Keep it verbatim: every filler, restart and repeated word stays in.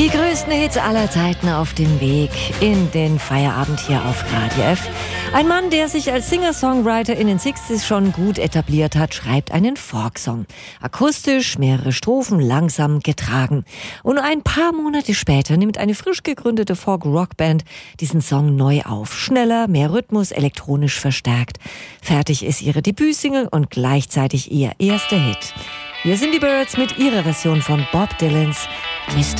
Die größten Hits aller Zeiten auf dem Weg in den Feierabend hier auf Radio F. Ein Mann, der sich als Singer-Songwriter in den sechziger schon gut etabliert hat, schreibt einen Folksong. Akustisch, mehrere Strophen, langsam getragen. Und nur ein paar Monate später nimmt eine frisch gegründete Folk-Rock-Band diesen Song neu auf. Schneller, mehr Rhythmus, elektronisch verstärkt. Fertig ist ihre Debütsingle und gleichzeitig ihr erster Hit. Hier sind die Byrds mit ihrer Version von Bob Dylans Mister